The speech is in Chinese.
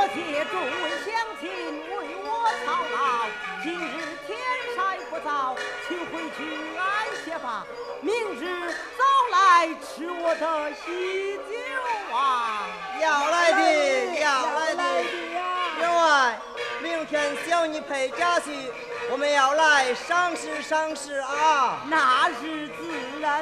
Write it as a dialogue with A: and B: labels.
A: 多谢众位乡亲为我操劳，今日天晒不早，请回去安歇吧。明日早来吃我的喜酒啊！
B: 要来的，要来的。员外，明天小女陪家去，我们要来赏识赏识啊！
A: 那是自然。